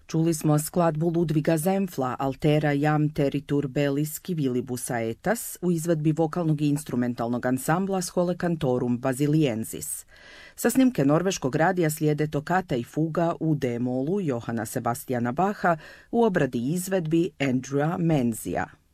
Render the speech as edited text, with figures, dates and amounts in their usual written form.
Čuli smo skladbu Ludviga Zemfla, Altera jam teritur bellis civilibus aetas, u izvedbi vokalnog i instrumentalnog ansambla Schole Cantorum Basiliensis. Sa snimke norveškog radija slijede tokata i fuga u D-molu Johana Sebastiana Bacha u obradi i izvedbi Andrewa Menzija.